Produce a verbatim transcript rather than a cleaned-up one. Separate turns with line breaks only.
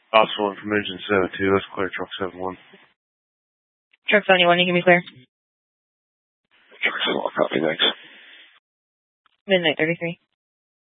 Also, one from engine seven two. Let's clear truck seven one.
Truck seventy-one, you can be clear.
Truck seven one, copy, thanks.
Midnight thirty-three.